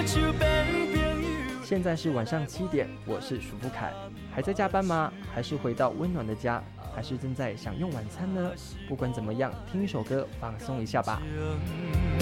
现在是晚上7点，我是舒富凯，还在加班吗？还是回到温暖的家？还是正在享用晚餐呢？不管怎么样，听一首歌放松一下吧。